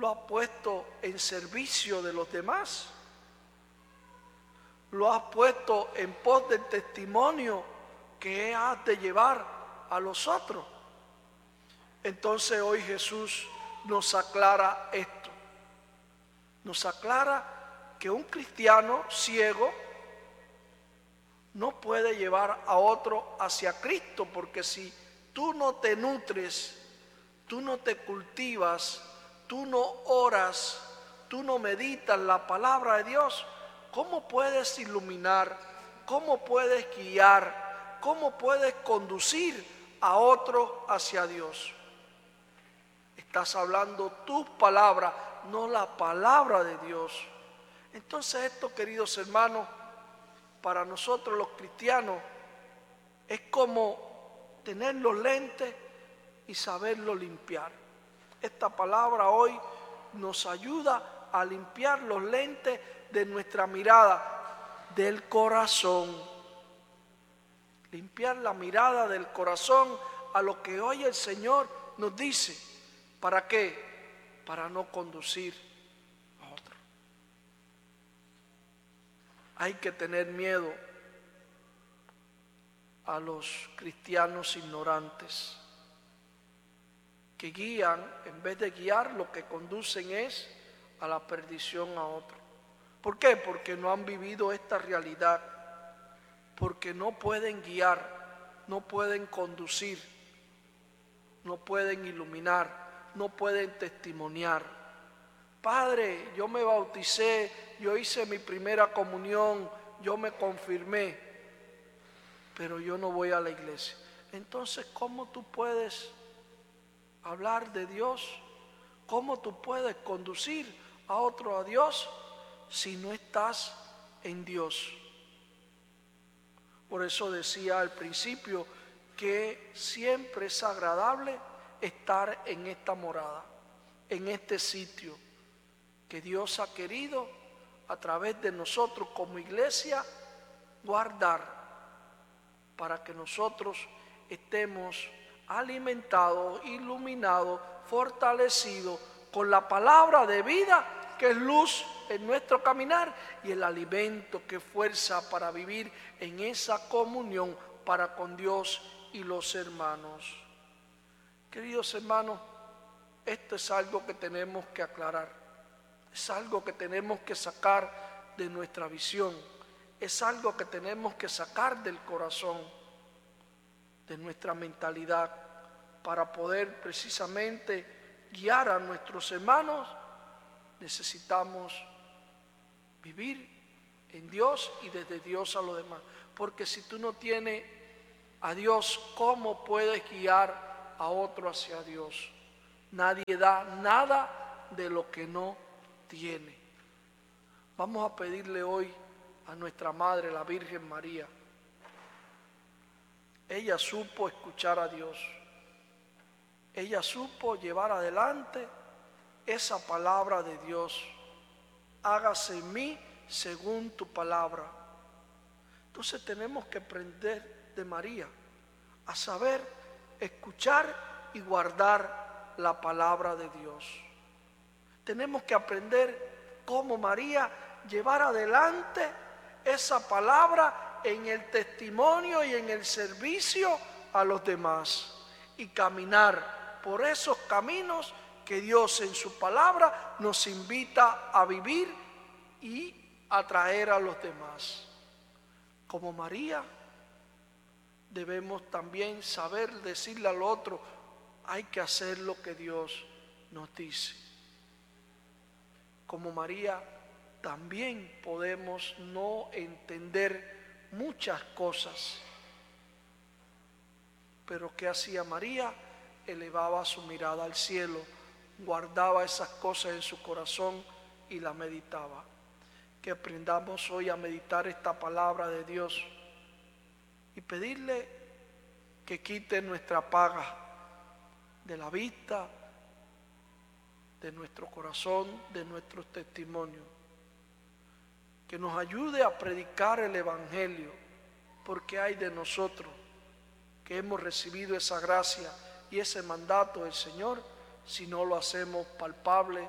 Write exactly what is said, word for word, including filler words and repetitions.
lo has puesto en servicio de los demás, lo has puesto en pos del testimonio que has de llevar a los otros. Entonces hoy Jesús nos aclara esto, nos aclara que un cristiano ciego no puede llevar a otro hacia Cristo, porque si tú no te nutres, tú no te cultivas, tú no oras, tú no meditas la palabra de Dios, ¿cómo puedes iluminar? ¿Cómo puedes guiar? ¿Cómo puedes conducir a otro hacia Dios? Estás hablando tus palabras, no la palabra de Dios. Entonces esto, queridos hermanos, para nosotros los cristianos es como tener los lentes y saberlo limpiar. Esta palabra hoy nos ayuda a limpiar los lentes de nuestra mirada, del corazón. Limpiar la mirada del corazón a lo que hoy el Señor nos dice. ¿Para qué? Para no conducir a otro. Hay que tener miedo a los cristianos ignorantes, que guían, en vez de guiar, lo que conducen es a la perdición a otro. ¿Por qué? Porque no han vivido esta realidad, porque no pueden guiar, no pueden conducir, no pueden iluminar, no pueden testimoniar. Padre, yo me bauticé, yo hice mi primera comunión, yo me confirmé, pero yo no voy a la iglesia. Entonces, ¿cómo tú puedes hablar de Dios? ¿Cómo tú puedes conducir a otro a Dios si no estás en Dios? Por eso decía al principio que siempre es agradable estar en esta morada, en este sitio que Dios ha querido a través de nosotros como iglesia guardar, para que nosotros estemos alimentados, iluminados, fortalecidos con la palabra de vida que es luz en nuestro caminar y el alimento que es fuerza para vivir en esa comunión para con Dios y los hermanos. Queridos hermanos, esto es algo que tenemos que aclarar, es algo que tenemos que sacar de nuestra visión, es algo que tenemos que sacar del corazón, de nuestra mentalidad, para poder precisamente guiar a nuestros hermanos. Necesitamos vivir en Dios y desde Dios a los demás, porque si tú no tienes a Dios, ¿cómo puedes guiar a otro hacia Dios? Nadie da nada de lo que no tiene. Vamos a pedirle hoy a nuestra Madre, la Virgen María. Ella supo escuchar a Dios. Ella supo llevar adelante esa palabra de Dios. Hágase en mí según tu palabra. Entonces tenemos que aprender de María a saber escuchar y guardar la palabra de Dios. Tenemos que aprender cómo María llevar adelante esa palabra en el testimonio y en el servicio a los demás y caminar por esos caminos que Dios en su palabra nos invita a vivir y a traer a los demás. Como María, debemos también saber decirle al otro, hay que hacer lo que Dios nos dice. Como María, también podemos no entender muchas cosas. Pero ¿qué hacía María? Elevaba su mirada al cielo, guardaba esas cosas en su corazón y la meditaba. Que aprendamos hoy a meditar esta palabra de Dios y pedirle que quite nuestra paga de la vista, de nuestro corazón, de nuestros testimonios. Que nos ayude a predicar el Evangelio, porque hay de nosotros que hemos recibido esa gracia y ese mandato del Señor si no lo hacemos palpable